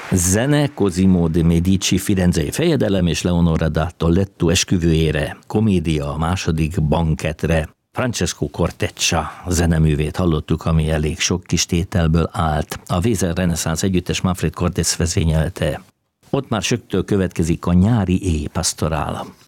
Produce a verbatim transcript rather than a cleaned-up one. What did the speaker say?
Zene Cosimo de Medici firenzei fejedelem és Leonora da Toletto esküvőjére, komédia a második banketre. Francesco Corteccia zeneművét hallottuk, ami elég sok kis tételből állt. A Weser Reneszánsz együttes Manfred Cortés vezényelte. Ott már söktől következik a nyári éjpasztorál.